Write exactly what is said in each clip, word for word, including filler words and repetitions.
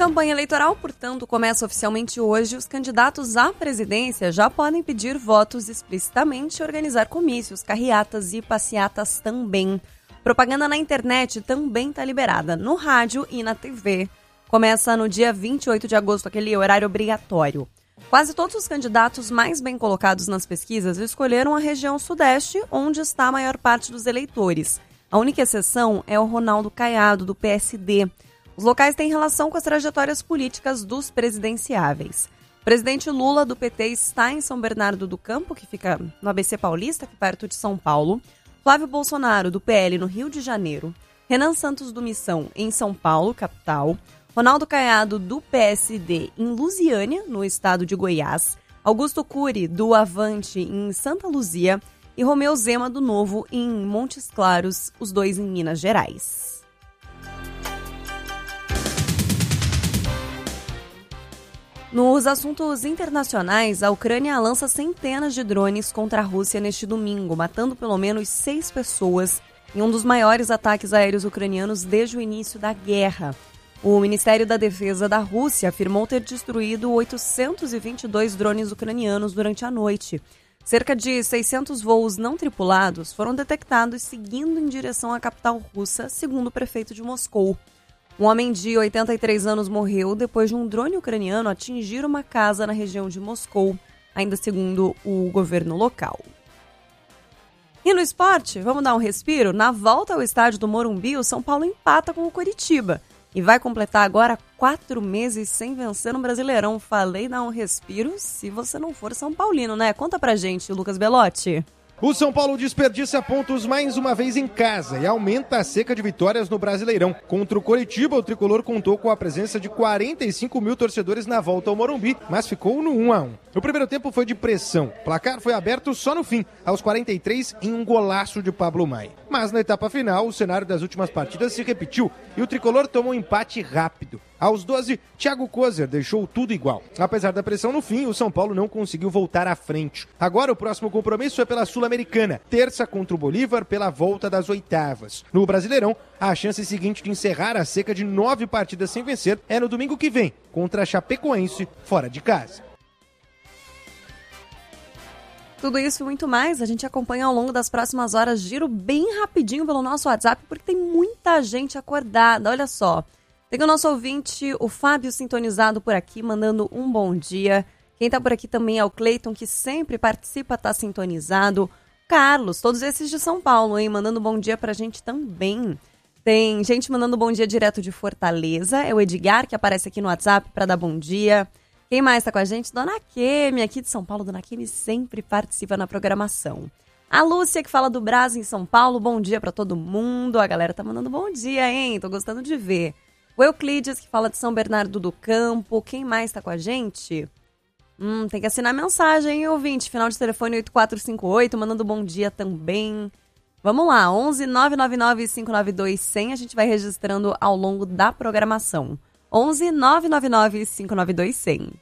campanha eleitoral, portanto, começa oficialmente hoje. Os candidatos à presidência já podem pedir votos explicitamente e organizar comícios, carreatas e passeatas também. Propaganda na internet também está liberada, no rádio e na T V. Começa no dia vinte e oito de agosto, aquele horário obrigatório. Quase todos os candidatos mais bem colocados nas pesquisas escolheram a região sudeste, onde está a maior parte dos eleitores. A única exceção é o Ronaldo Caiado, do P S D. Os locais têm relação com as trajetórias políticas dos presidenciáveis. O presidente Lula, do P T, está em São Bernardo do Campo, que fica no A B C Paulista, aqui perto de São Paulo. Flávio Bolsonaro, do P L, no Rio de Janeiro. Renan Santos, do Missão, em São Paulo, capital. Ronaldo Caiado, do P S D, em Lusiânia, no estado de Goiás. Augusto Cury, do Avante, em Santa Luzia. E Romeu Zema, do Novo, em Montes Claros, os dois em Minas Gerais. Nos assuntos internacionais, a Ucrânia lança centenas de drones contra a Rússia neste domingo, matando pelo menos seis pessoas em um dos maiores ataques aéreos ucranianos desde o início da guerra. O Ministério da Defesa da Rússia afirmou ter destruído oitocentos e vinte e dois drones ucranianos durante a noite. Cerca de seiscentos voos não tripulados foram detectados seguindo em direção à capital russa, segundo o prefeito de Moscou. Um homem de oitenta e três anos morreu depois de um drone ucraniano atingir uma casa na região de Moscou, ainda segundo o governo local. E no esporte, vamos dar um respiro? Na volta ao estádio do Morumbi, o São Paulo empata com o Coritiba e vai completar agora quatro meses sem vencer no Brasileirão. Falei dar um respiro se você não for São Paulino, né? Conta pra gente, Lucas Belotti. O São Paulo desperdiça pontos mais uma vez em casa e aumenta a seca de vitórias no Brasileirão. Contra o Coritiba, o tricolor contou com a presença de quarenta e cinco mil torcedores na volta ao Morumbi, mas ficou no um a um. O primeiro tempo foi de pressão. O placar foi aberto só no fim, aos quarenta e três, em um golaço de Pablo Maia. Mas na etapa final, o cenário das últimas partidas se repetiu e o tricolor tomou um empate rápido. Aos doze, Thiago Kozer deixou tudo igual. Apesar da pressão no fim, o São Paulo não conseguiu voltar à frente. Agora o próximo compromisso é pela Sul-Americana, terça contra o Bolívar pela volta das oitavas. No Brasileirão, a chance seguinte de encerrar a seca de nove partidas sem vencer é no domingo que vem, contra a Chapecoense, fora de casa. Tudo isso e muito mais a gente acompanha ao longo das próximas horas. Giro bem rapidinho pelo nosso WhatsApp, porque tem muita gente acordada. Olha só. Tem o nosso ouvinte, o Fábio, sintonizado por aqui, mandando um bom dia. Quem tá por aqui também é o Cleiton, que sempre participa, tá sintonizado. Carlos, todos esses de São Paulo, hein? Mandando bom dia pra gente também. Tem gente mandando bom dia direto de Fortaleza. É o Edgar, que aparece aqui no WhatsApp pra dar bom dia. Quem mais tá com a gente? Dona Kemi, aqui de São Paulo. Dona Kemi sempre participa na programação. A Lúcia, que fala do Brás em São Paulo. Bom dia pra todo mundo. A galera tá mandando bom dia, hein? Tô gostando de ver. O Euclides, que fala de São Bernardo do Campo. Quem mais tá com a gente? Hum, tem que assinar mensagem, hein, ouvinte? Final de telefone oito quatro cinco oito, mandando bom dia também. Vamos lá, onze nove nove nove cinco nove dois zero zero. A gente vai registrando ao longo da programação. onze nove nove nove cinco nove dois zero zero.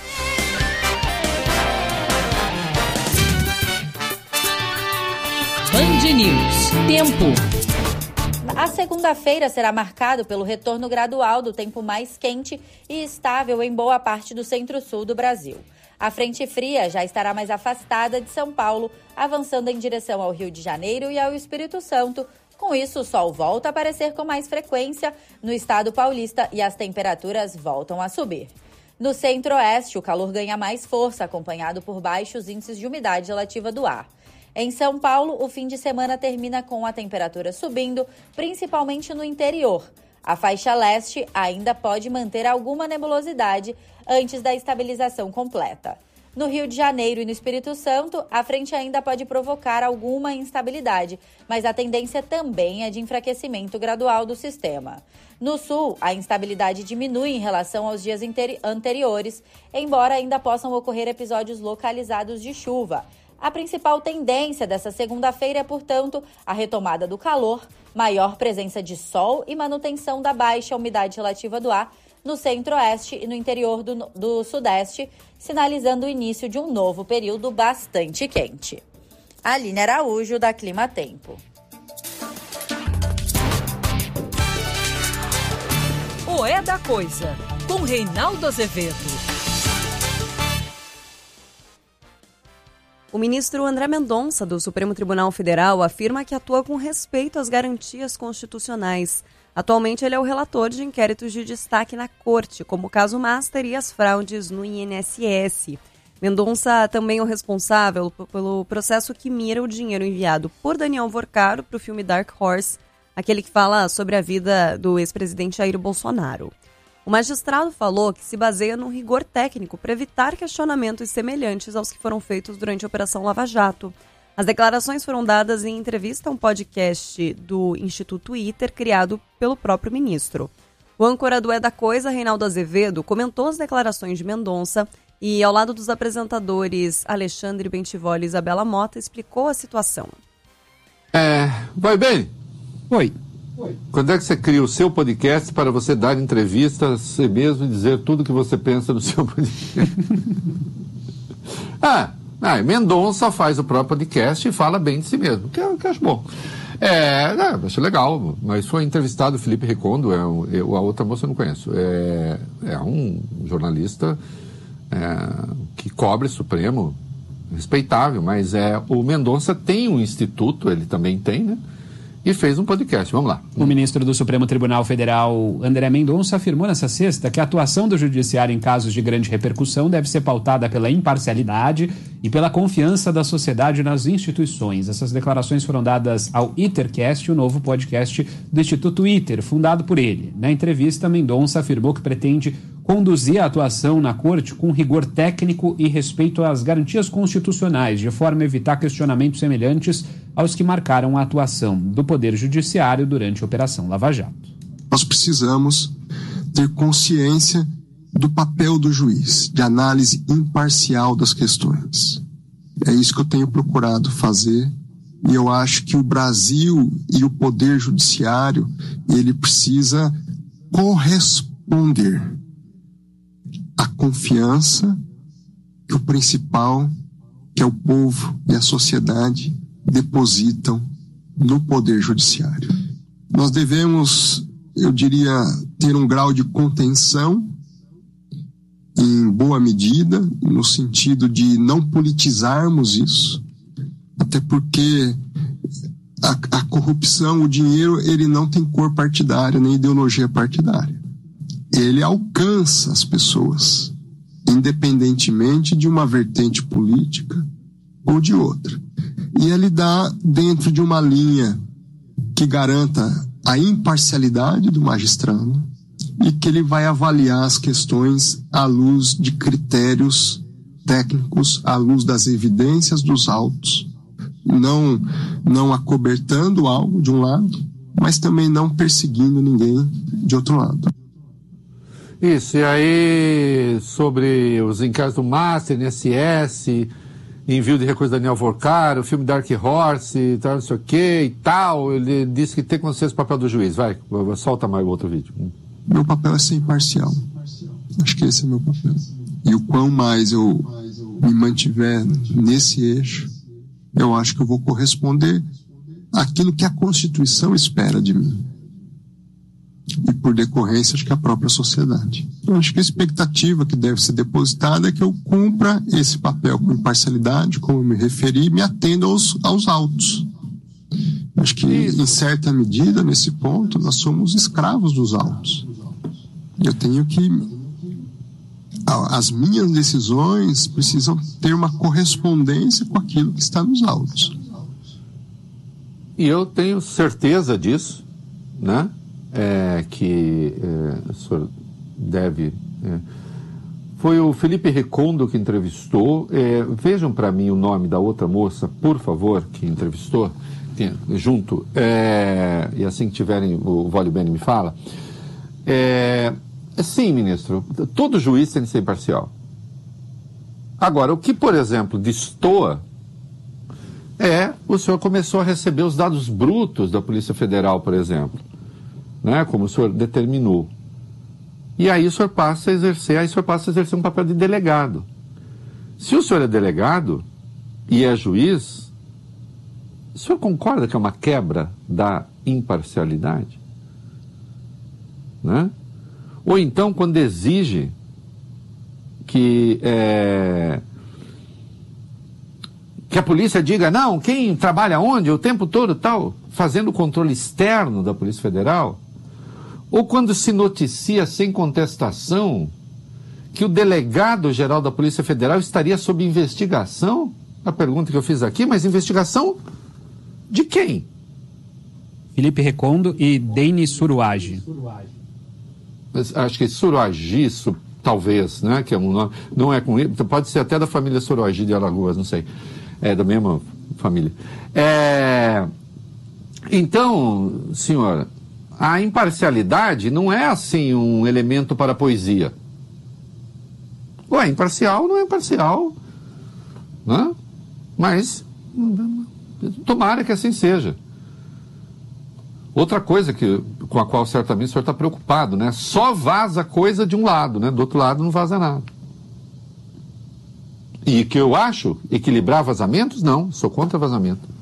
Band News. Tempo. A segunda-feira será marcado pelo retorno gradual do tempo mais quente e estável em boa parte do centro-sul do Brasil. A frente fria já estará mais afastada de São Paulo, avançando em direção ao Rio de Janeiro e ao Espírito Santo. Com isso, o sol volta a aparecer com mais frequência no estado paulista e as temperaturas voltam a subir. No centro-oeste, o calor ganha mais força, acompanhado por baixos índices de umidade relativa do ar. Em São Paulo, o fim de semana termina com a temperatura subindo, principalmente no interior. A faixa leste ainda pode manter alguma nebulosidade antes da estabilização completa. No Rio de Janeiro e no Espírito Santo, a frente ainda pode provocar alguma instabilidade, mas a tendência também é de enfraquecimento gradual do sistema. No sul, a instabilidade diminui em relação aos dias anteriores, embora ainda possam ocorrer episódios localizados de chuva. A principal tendência dessa segunda-feira é, portanto, a retomada do calor, maior presença de sol e manutenção da baixa umidade relativa do ar no centro-oeste e no interior do, do sudeste, sinalizando o início de um novo período bastante quente. Aline Araújo, da Clima Tempo. O É da Coisa. com Reinaldo Azevedo. O ministro André Mendonça, do Supremo Tribunal Federal, afirma que atua com respeito às garantias constitucionais. Atualmente, ele é o relator de inquéritos de destaque na Corte, como o caso Master e as fraudes no I N S S. Mendonça também é o responsável pelo processo que mira o dinheiro enviado por Daniel Vorcaro para o filme Dark Horse, aquele que fala sobre a vida do ex-presidente Jair Bolsonaro. O magistrado falou que se baseia num rigor técnico para evitar questionamentos semelhantes aos que foram feitos durante a Operação Lava Jato. As declarações foram dadas em entrevista a um podcast do Instituto Twitter, criado pelo próprio ministro. O âncora do É da Coisa, Reinaldo Azevedo, comentou as declarações de Mendonça e, ao lado dos apresentadores Alexandre Bentivoli e Isabela Mota, explicou a situação. É, vai bem? Oi. Quando é que você cria o seu podcast para você dar entrevista a si mesmo e dizer tudo o que você pensa no seu podcast? ah, ah, Mendonça faz o próprio podcast e fala bem de si mesmo, que eu, que eu acho bom. É, é, acho legal, mas foi entrevistado o Felipe Recondo, é um, eu, a outra moça eu não conheço. É, é um jornalista é, que cobre Supremo, respeitável, mas é, o Mendonça tem um instituto, ele também tem, né? E fez um podcast. Vamos lá. O ministro do Supremo Tribunal Federal, André Mendonça, afirmou nessa sexta que a atuação do judiciário em casos de grande repercussão deve ser pautada pela imparcialidade e pela confiança da sociedade nas instituições. Essas declarações foram dadas ao ITERcast, o novo podcast do Instituto ITER, fundado por ele. Na entrevista, Mendonça afirmou que pretende conduzir a atuação na Corte com rigor técnico e respeito às garantias constitucionais, de forma a evitar questionamentos semelhantes aos que marcaram a atuação do Poder Judiciário durante a Operação Lava Jato. Nós precisamos ter consciência do papel do juiz, de análise imparcial das questões. É isso que eu tenho procurado fazer, e eu acho que o Brasil e o Poder Judiciário, ele precisa corresponder à confiança que o principal, que é o povo e a sociedade, depositam no Poder Judiciário. Nós devemos, eu diria, ter um grau de contenção em boa medida, no sentido de não politizarmos isso, até porque a, a corrupção, o dinheiro, ele não tem cor partidária, nem ideologia partidária. Ele alcança as pessoas, independentemente de uma vertente política ou de outra. E ele dá dentro de uma linha que garanta a imparcialidade do magistrado e que ele vai avaliar as questões à luz de critérios técnicos, à luz das evidências dos autos, não, não acobertando algo de um lado, mas também não perseguindo ninguém de outro lado. Isso, e aí sobre os inquéritos do Master, I N S S, envio de recurso do Daniel Vorcaro, o filme Dark Horse, tal, não sei o que e tal, ele disse que tem que ser esse papel do juiz. Vai, solta mais o outro vídeo. Meu papel é ser imparcial. Acho que esse é meu papel. E o quão mais eu me mantiver nesse eixo, eu acho que eu vou corresponder àquilo que a Constituição espera de mim. E por decorrência, acho que a própria sociedade. Então, acho que a expectativa que deve ser depositada é que eu cumpra esse papel com imparcialidade, como eu me referi, e me atenda aos, aos autos. Acho que, em certa medida, nesse ponto, nós somos escravos dos autos. Eu tenho que... As minhas decisões precisam ter uma correspondência com aquilo que está nos autos. E eu tenho certeza disso, né? É, que é, o senhor deve... É, foi o Felipe Recondo que entrevistou. É, vejam para mim o nome da outra moça, por favor, que entrevistou, que, junto, é, e assim que tiverem, o Vale Bene me fala. É, sim, ministro, todo juiz tem que ser imparcial. Agora, o que, por exemplo, destoa é o senhor começou a receber os dados brutos da Polícia Federal, por exemplo. Né, como o senhor determinou. E aí o senhor passa a exercer, aí o senhor passa a exercer um papel de delegado. Se o senhor é delegado e é juiz, o senhor concorda que é uma quebra da imparcialidade? Né? Ou então quando exige que, é, que a polícia diga, não, quem trabalha onde, o tempo todo tal, fazendo o controle externo da Polícia Federal, ou quando se noticia sem contestação que o delegado-geral da Polícia Federal estaria sob investigação, a pergunta que eu fiz aqui, mas investigação de quem? Felipe Recondo e Denis Suruagi. Acho que Suruagi, su, talvez, né? Que é um nome, não é com ele, pode ser até da família Suruagi de Alagoas, não sei. É da mesma família. É, então, senhora, a imparcialidade não é assim um elemento para a poesia. Ué, imparcial não é imparcial, né? Mas tomara que assim seja. Outra coisa que, com a qual certamente o senhor está preocupado, né? Só vaza coisa de um lado, né? Do outro lado não vaza nada. E que eu acho, equilibrar vazamentos, não, sou contra vazamento.